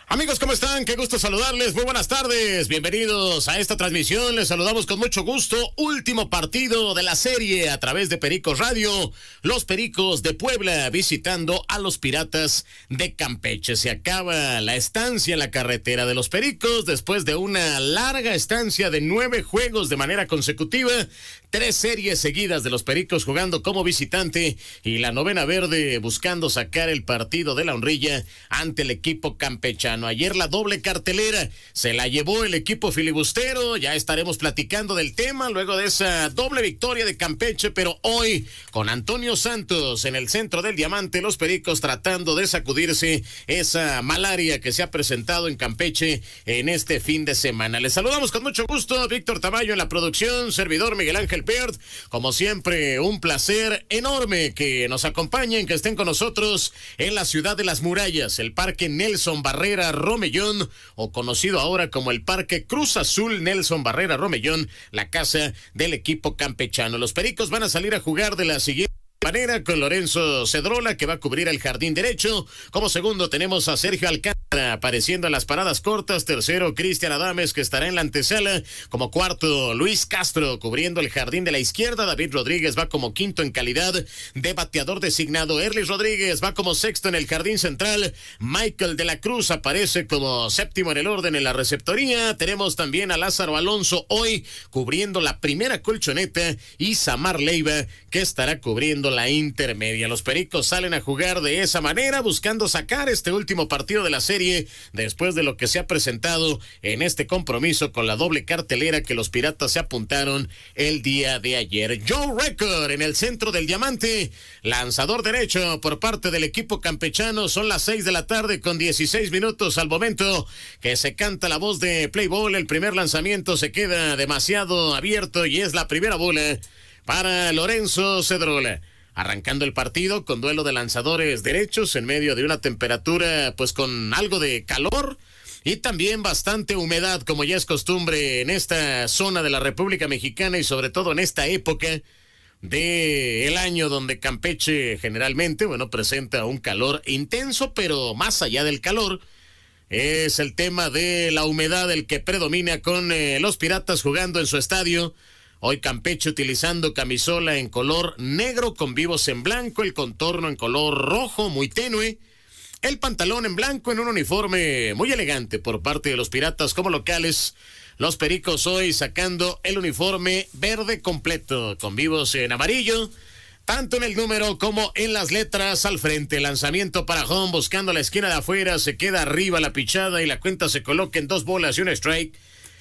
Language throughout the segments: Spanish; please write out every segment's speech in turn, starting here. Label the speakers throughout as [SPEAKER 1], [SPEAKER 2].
[SPEAKER 1] Amigos, ¿cómo están? Qué gusto saludarles. Muy buenas tardes. Bienvenidos a esta transmisión. Les saludamos con mucho gusto. Último partido de la serie a través de Pericos Radio. Los Pericos de Puebla visitando a los Piratas de Campeche. Se acaba la estancia en la carretera de los Pericos después de una larga estancia de 9 juegos de manera consecutiva. 3 series seguidas de los Pericos jugando como visitante y la novena verde buscando sacar el partido de la honrilla ante el equipo campechano. Ayer la doble cartelera se la llevó el equipo filibustero, ya estaremos platicando del tema luego de esa doble victoria de Campeche, pero hoy con Antonio Santos en el centro del diamante, los Pericos tratando de sacudirse esa malaria que se ha presentado en Campeche en este fin de semana. Les saludamos con mucho gusto, Víctor Tamayo en la producción, servidor Miguel Ángel Peart, como siempre un placer enorme que nos acompañen, que estén con nosotros en la ciudad de las murallas, el Parque Nelson Barrera Romellón, o conocido ahora como el Parque Cruz Azul Nelson Barrera Romellón, la casa del equipo campechano. Los Pericos van a salir a jugar de la siguiente manera con Lorenzo Cedrola, que va a cubrir el jardín derecho. Como segundo tenemos a Sergio Alcántara apareciendo en las paradas cortas. Tercero, Cristian Adames, que estará en la antesala. Como cuarto, Luis Castro cubriendo el jardín de la izquierda. David Rodríguez va como quinto en calidad de bateador designado. Erlis Rodríguez va como sexto en el jardín central. Michael de la Cruz aparece como séptimo en el orden en la receptoría. Tenemos también a Lázaro Alonso hoy cubriendo la primera colchoneta y Samar Leiva, que estará cubriendo la intermedia. Los Pericos salen a jugar de esa manera, buscando sacar este último partido de la serie después de lo que se ha presentado en este compromiso con la doble cartelera que los Piratas se apuntaron el día de ayer. Joe Record en el centro del diamante, lanzador derecho por parte del equipo campechano. Son las 6 de la tarde con 16 minutos al momento que se canta la voz de play ball. El primer lanzamiento se queda demasiado abierto y es la primera bola para Lorenzo Cedrola. Arrancando el partido con duelo de lanzadores derechos en medio de una temperatura pues con algo de calor y también bastante humedad, como ya es costumbre en esta zona de la República Mexicana y sobre todo en esta época del año donde Campeche generalmente, presenta un calor intenso, pero más allá del calor es el tema de la humedad el que predomina con los Piratas jugando en su estadio. Hoy Campeche utilizando camisola en color negro con vivos en blanco, el contorno en color rojo muy tenue, el pantalón en blanco en un uniforme muy elegante por parte de los Piratas como locales. Los Pericos hoy sacando el uniforme verde completo con vivos en amarillo, tanto en el número como en las letras al frente. Lanzamiento para home buscando la esquina de afuera, se queda arriba la pichada y la cuenta se coloca en 2 bolas y un strike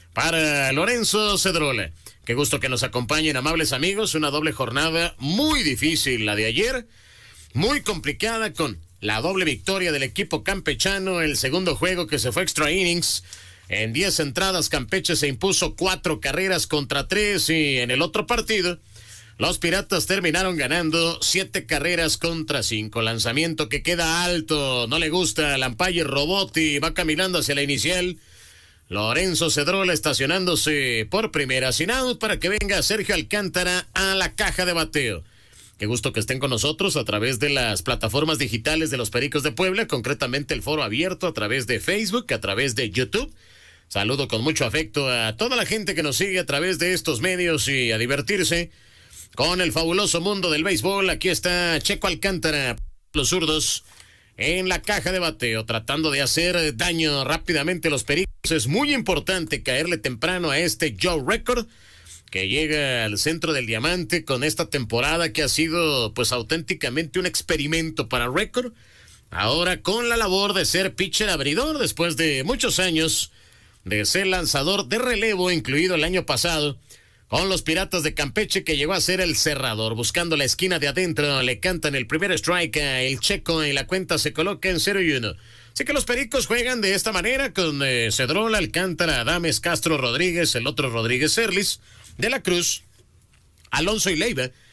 [SPEAKER 1] para Lorenzo Cedrola. Qué gusto que nos acompañen, amables amigos. Una doble jornada muy difícil la de ayer, muy complicada con la doble victoria del equipo campechano. El segundo juego que se fue extra innings. En 10 entradas Campeche se impuso 4 carreras contra 3 y en el otro partido los Piratas terminaron ganando 7 carreras contra 5. Lanzamiento que queda alto, no le gusta al umpire Robot y va caminando hacia la inicial. Lorenzo Cedrola estacionándose por primera sin out para que venga Sergio Alcántara a la caja de bateo. Qué gusto que estén con nosotros a través de las plataformas digitales de los Pericos de Puebla, concretamente el foro abierto a través de Facebook, a través de YouTube. Saludo con mucho afecto a toda la gente que nos sigue a través de estos medios y a divertirse con el fabuloso mundo del béisbol. Aquí está Checo Alcántara, los zurdos, en la caja de bateo, tratando de hacer daño rápidamente a los Pericos. Es muy importante caerle temprano a este Joe Record, que llega al centro del diamante con esta temporada que ha sido pues auténticamente un experimento para Record. Ahora con la labor de ser pitcher abridor después de muchos años de ser lanzador de relevo, incluido el año pasado con los Piratas de Campeche, que llegó a ser el cerrador. Buscando la esquina de adentro, le cantan el primer strike a el Checo y la cuenta se coloca en 0-1. Así que los Pericos juegan de esta manera con Cedrola, Alcántara, Adames, Castro, Rodríguez, el otro Rodríguez, Erlis, de la Cruz, Alonso y Leiva,